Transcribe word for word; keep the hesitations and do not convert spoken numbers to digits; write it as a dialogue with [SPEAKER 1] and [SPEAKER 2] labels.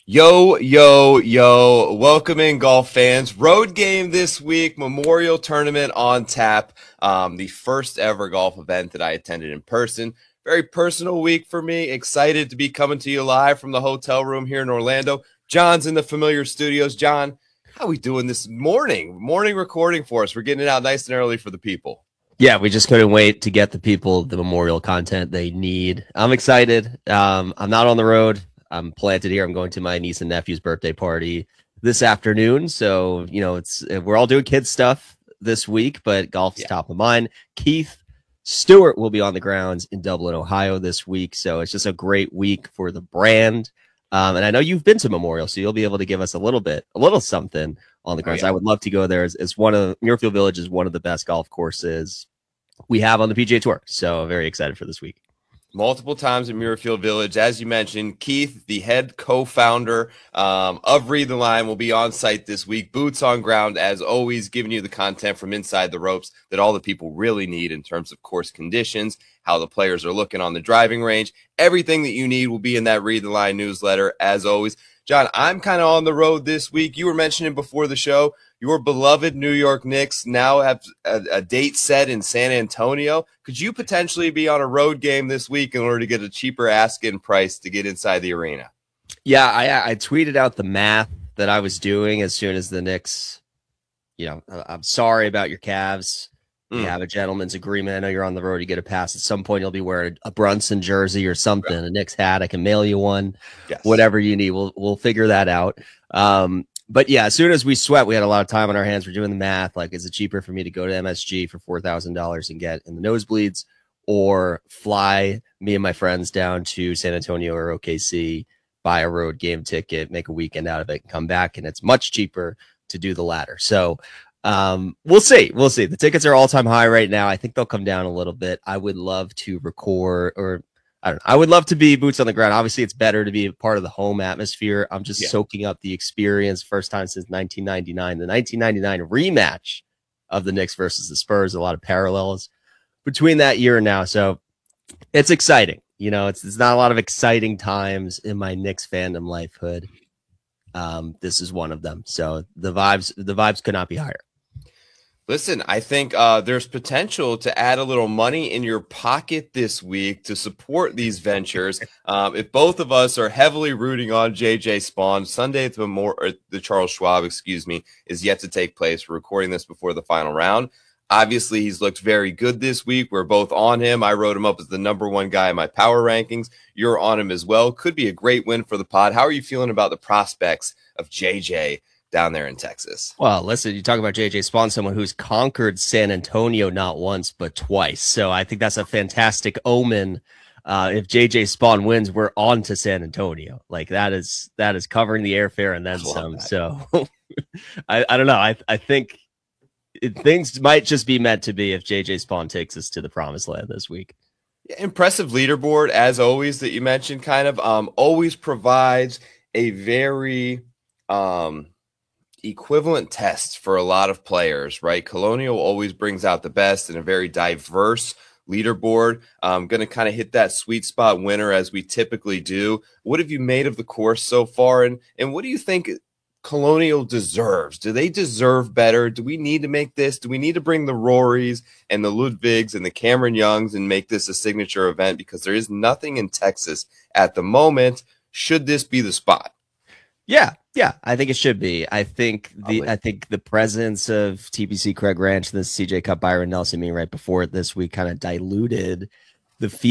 [SPEAKER 1] Yo, yo, yo. Welcome in, golf fans. Road game this week, Memorial Tournament on tap. Um, the first ever golf event that I attended in person. Very personal week for me. Excited to be coming to you live from the hotel room here in Orlando. John's in the familiar studios. John, how are we doing this morning? Morning recording for us. We're getting it out nice and early for the people.
[SPEAKER 2] Yeah, we just couldn't wait to get the people the memorial content they need. I'm excited. Um, I'm not on the road. I'm planted here. I'm going to my niece and nephew's birthday party this afternoon. So, you know, it's we're all doing kids stuff this week, but golf's
[SPEAKER 1] Yeah.
[SPEAKER 2] top of mind. Keith Stewart will be on the grounds in Dublin, Ohio this week. So it's just a great week for the brand. Um, and I know you've been to Memorial, so you'll be able to give us a little bit, a little something on the
[SPEAKER 1] Oh,
[SPEAKER 2] grounds.
[SPEAKER 1] yeah.
[SPEAKER 2] I would love to go there. It's, it's one of Muirfield Village is one of the best golf courses we have on the P G A Tour. So very excited for this week.
[SPEAKER 1] Multiple times in Muirfield Village. As you mentioned, Keith, the head co-founder um, of Read the Line, will be on site this week. Boots on ground, as always, giving you the content from inside the ropes that all the people really need in terms of course conditions, how the players are looking on the driving range. Everything that you need will be in that Read the Line newsletter, as always. John, I'm kind of on the road this week. You were mentioning before the show, your beloved New York Knicks now have a, a date set in San Antonio. Could you potentially be on a road game this week in order to get a cheaper ask-in price to get inside the arena?
[SPEAKER 2] Yeah, I, I tweeted out the math that I was doing as soon as the Knicks, you know, I'm sorry about your Cavs. We
[SPEAKER 1] Mm.
[SPEAKER 2] have a gentleman's agreement. I know you're on the road. You get a pass. At some point, you'll be wearing a Brunson jersey or something, a Knicks hat. I can mail you one,
[SPEAKER 1] Yes.
[SPEAKER 2] whatever you need. We'll we'll figure that out. Um, but yeah, as soon as we sweat, we had a lot of time on our hands. We're doing the math. Like, is it cheaper for me to go to M S G for four thousand dollars and get in the nosebleeds, or fly me and my friends down to San Antonio or O K C, buy a road game ticket, make a weekend out of it, and come back? And it's much cheaper to do the latter. So um, we'll see. We'll see. The tickets are all time high right now. I think they'll come down a little bit. I would love to record, or I don't know. I would love to be boots on the ground. Obviously, it's better to be a part of the home atmosphere. I'm just
[SPEAKER 1] Yeah.
[SPEAKER 2] soaking up the experience. First time since nineteen ninety-nine, the nineteen ninety-nine rematch of the Knicks versus the Spurs. A lot of parallels between that year and now. So it's exciting. You know, it's, it's not a lot of exciting times in my Knicks fandom lifehood. Um, this is one of them. So the vibes, the vibes could not be higher.
[SPEAKER 1] Listen, I think uh, there's potential to add a little money in your pocket this week to support these ventures. Um, if both of us are heavily rooting on J J Spawn, Sunday at the, Memor- the Charles Schwab, excuse me, is yet to take place. We're recording this before the final round. Obviously, he's looked very good this week. We're both on him. I wrote him up as the number one guy in my power rankings. You're on him as well. Could be a great win for the pod. How are you feeling about the prospects of J J down there in Texas?
[SPEAKER 2] Well, listen, you talk about J J Spawn, someone who's conquered San Antonio not once, but twice. So I think that's a fantastic omen. Uh, if J J Spawn wins, we're on to San Antonio. Like that is, that is covering the airfare and then some.
[SPEAKER 1] That.
[SPEAKER 2] So I, I don't know. I, I think it, things might just be meant to be if J J Spawn takes us to the promised land this week.
[SPEAKER 1] Yeah, impressive leaderboard, as always, that you mentioned, kind of um, always provides a very um, equivalent test for a lot of players, right? Colonial always brings out the best in a very diverse leaderboard. I'm going to kind of hit that sweet spot winner as we typically do. What have you made of the course so far? And, and what do you think Colonial deserves? Do they deserve better? Do we need to make this? Do we need to bring the Rorys and the Ludwigs and the Cameron Youngs and make this a signature event? Because there is nothing in Texas at the moment. Should this be the spot?
[SPEAKER 2] Yeah, yeah, I think it should be. I think the
[SPEAKER 1] Probably.
[SPEAKER 2] I think the presence of T P C Craig Ranch and the C J Cup Byron Nelson meeting right before it this week kind of diluted the